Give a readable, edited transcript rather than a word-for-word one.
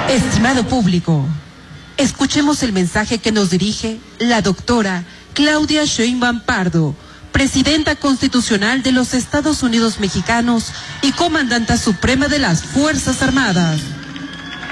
Estimado público, escuchemos el mensaje que nos dirige la doctora Claudia Sheinbaum Pardo, Presidenta Constitucional de los Estados Unidos Mexicanos y Comandanta Suprema de las Fuerzas Armadas.